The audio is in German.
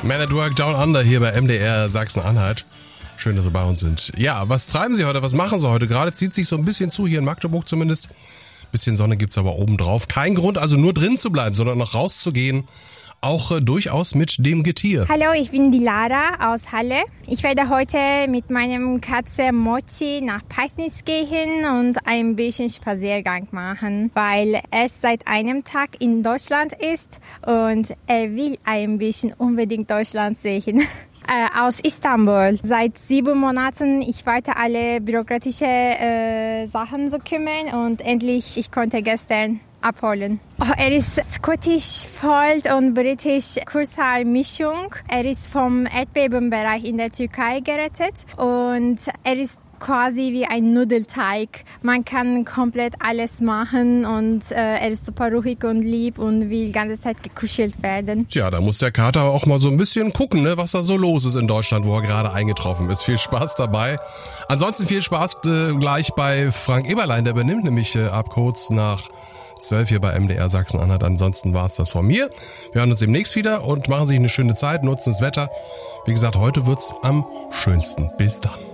Man at Work Down Under hier bei MDR Sachsen-Anhalt. Schön, dass Sie bei uns sind. Ja, was treiben Sie heute? Was machen Sie heute? Gerade zieht sich so ein bisschen zu, hier in Magdeburg zumindest. Bisschen Sonne gibt's aber obendrauf. Kein Grund, also nur drin zu bleiben, sondern noch rauszugehen. Auch durchaus mit dem Getier. Hallo, ich bin die Lara aus Halle. Ich werde heute mit meinem Katze Mochi nach Peisnitz gehen und ein bisschen Spaziergang machen, weil es seit einem Tag in Deutschland ist und er will ein bisschen unbedingt Deutschland sehen. Aus Istanbul. Seit 7 Monaten, ich warte alle bürokratische Sachen zu kümmern und endlich, ich konnte gestern abholen. Er ist Scottish Fold und British Kurshaar-Mischung. Er ist vom Erdbebenbereich in der Türkei gerettet und er ist quasi wie ein Nudelteig. Man kann komplett alles machen und er ist super ruhig und lieb und will die ganze Zeit gekuschelt werden. Tja, da muss der Kater auch mal so ein bisschen gucken, ne, was da so los ist in Deutschland, wo er gerade eingetroffen ist. Viel Spaß dabei. Ansonsten viel Spaß gleich bei Frank Eberlein, der benimmt nämlich ab kurz nach 12 hier bei MDR Sachsen-Anhalt. Ansonsten war es das von mir. Wir hören uns demnächst wieder und machen sich eine schöne Zeit, nutzen das Wetter. Wie gesagt, heute wird's am schönsten. Bis dann.